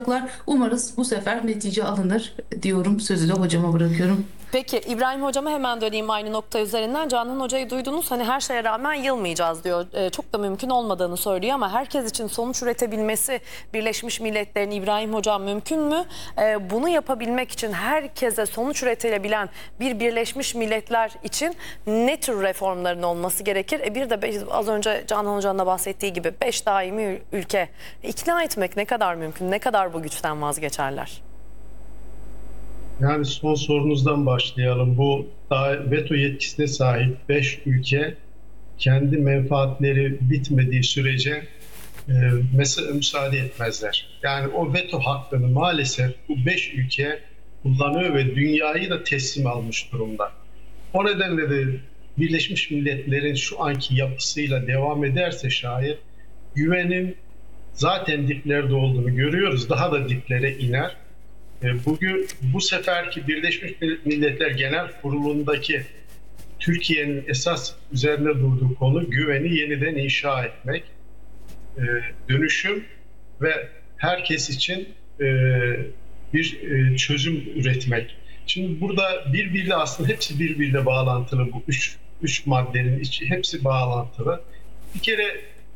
Umarız bu sefer netice alınır diyorum. Sözü de hocama bırakıyorum. Peki İbrahim Hocama hemen döneyim aynı nokta üzerinden. Canan Hoca'yı duydunuz, hani her şeye rağmen yılmayacağız diyor. Çok da mümkün olmadığını söylüyor ama herkes için sonuç üretebilmesi Birleşmiş Milletler'in, İbrahim Hocam, mümkün mü? Bunu yapabilmek için herkese sonuç üretilebilen bir Birleşmiş Milletler için ne tür reformların olması gerekir? Bir de az önce Canan Hoca'nın da bahsettiği gibi 5 daimi ülke ikna etmek ne kadar mümkün? Ne kadar bu güçten vazgeçerler? Yani son sorunuzdan başlayalım. Bu veto yetkisine sahip 5 ülke kendi menfaatleri bitmediği sürece müsaade etmezler. Yani o veto hakkını maalesef bu 5 ülke kullanıyor ve dünyayı da teslim almış durumda. O nedenle de Birleşmiş Milletler'in şu anki yapısıyla devam ederse şayet güvenin zaten diplerde olduğunu görüyoruz. Daha da diplere iner. Bugün bu seferki Birleşmiş Milletler Genel Kurulu'ndaki Türkiye'nin esas üzerine durduğu konu güveni yeniden inşa etmek, dönüşüm ve herkes için bir çözüm üretmek. Şimdi burada birbiriyle aslında hepsi birbiriyle bağlantılı, bu üç maddenin hepsi bağlantılı. Bir kere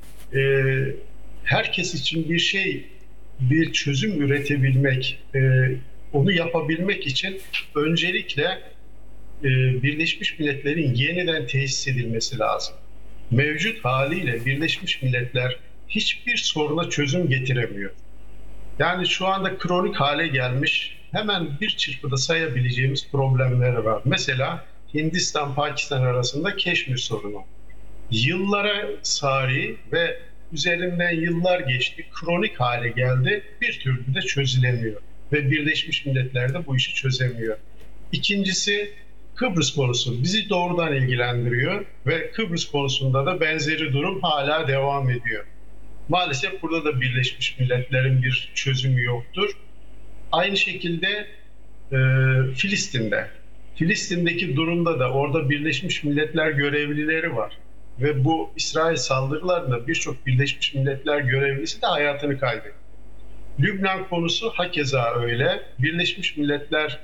herkes için bir çözüm üretebilmek, onu yapabilmek için öncelikle Birleşmiş Milletler'in yeniden tesis edilmesi lazım. Mevcut haliyle Birleşmiş Milletler hiçbir soruna çözüm getiremiyor. Yani şu anda kronik hale gelmiş, hemen bir çırpıda sayabileceğimiz problemler var. Mesela Hindistan-Pakistan arasında Keşmir sorunu. Yıllara sari ve üzerinden yıllar geçti, kronik hale geldi, bir türlü de çözülemiyor. Ve Birleşmiş Milletler de bu işi çözemiyor. İkincisi Kıbrıs konusu bizi doğrudan ilgilendiriyor ve Kıbrıs konusunda da benzeri durum hala devam ediyor. Maalesef burada da Birleşmiş Milletler'in bir çözümü yoktur. Aynı şekilde Filistin'deki durumda da orada Birleşmiş Milletler görevlileri var. Ve bu İsrail saldırılarında birçok Birleşmiş Milletler görevlisi de hayatını kaybetti. Lübnan konusu hakeza öyle. Birleşmiş Milletler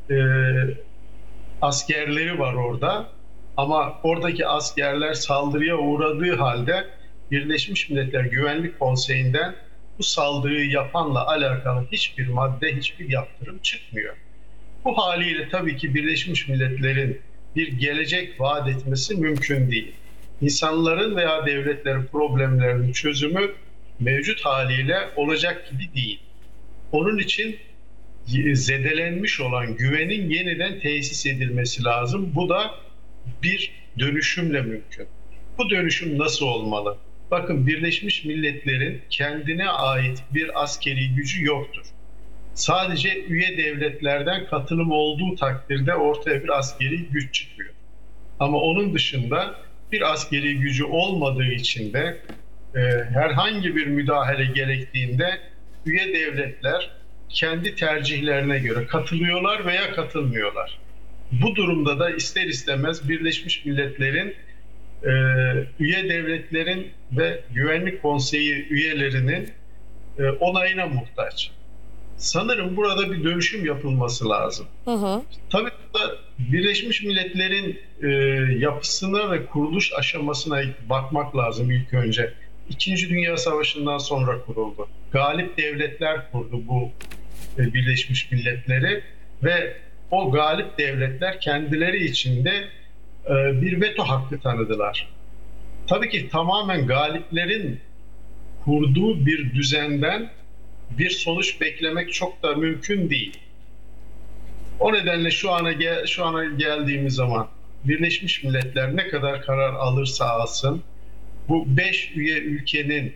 askerleri var orada. Ama oradaki askerler saldırıya uğradığı halde Birleşmiş Milletler Güvenlik Konseyi'nden bu saldırıyı yapanla alakalı hiçbir madde, hiçbir yaptırım çıkmıyor. Bu haliyle tabii ki Birleşmiş Milletler'in bir gelecek vaat etmesi mümkün değil. İnsanların veya devletlerin problemlerinin çözümü mevcut haliyle olacak gibi değil. Onun için zedelenmiş olan güvenin yeniden tesis edilmesi lazım. Bu da bir dönüşümle mümkün. Bu dönüşüm nasıl olmalı? Bakın, Birleşmiş Milletler'in kendine ait bir askeri gücü yoktur. Sadece üye devletlerden katılım olduğu takdirde ortaya bir askeri güç çıkıyor. Ama onun dışında bir askeri gücü olmadığı için de herhangi bir müdahale gerektiğinde üye devletler kendi tercihlerine göre katılıyorlar veya katılmıyorlar. Bu durumda da ister istemez Birleşmiş Milletler'in üye devletlerin ve Güvenlik Konseyi üyelerinin onayına muhtaç. Sanırım burada bir dönüşüm yapılması lazım. Tabii da Birleşmiş Milletler'in yapısına ve kuruluş aşamasına bakmak lazım ilk önce. İkinci Dünya Savaşı'ndan sonra kuruldu. Galip devletler kurdu bu Birleşmiş Milletler'i ve o galip devletler kendileri içinde bir veto hakkı tanıdılar. Tabii ki tamamen galiplerin kurduğu bir düzenden bir sonuç beklemek çok da mümkün değil. O nedenle şu ana geldiğimiz zaman Birleşmiş Milletler ne kadar karar alırsa alsın, bu 5 üye ülkenin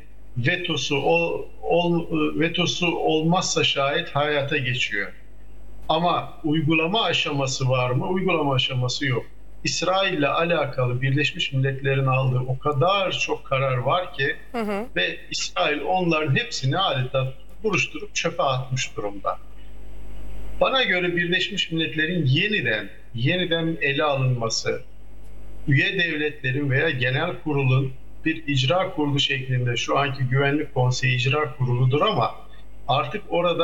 vetosu olmazsa şayet hayata geçiyor. Ama uygulama aşaması var mı? Uygulama aşaması yok. İsrail'le alakalı Birleşmiş Milletler'in aldığı o kadar çok karar var ki ve İsrail onların hepsini adeta buruşturup çöpe atmış durumda. Bana göre Birleşmiş Milletler'in yeniden ele alınması, üye devletlerin veya genel kurulun bir icra kurulu şeklinde, şu anki Güvenlik Konseyi icra kuruludur ama artık orada